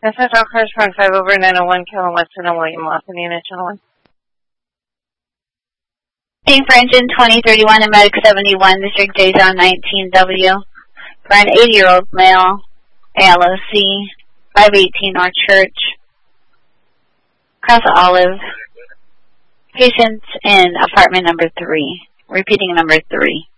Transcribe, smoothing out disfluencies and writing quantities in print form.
Message all cars front 5 over 901, Kevin Weston and William Lawson, unit channel 1. Team for engine 2031 and medic 71, District J Zone 19W. For an 80-year-old male, ALOC, 518 North Church, Cross Olive. Patient in apartment number 3. Repeating number 3.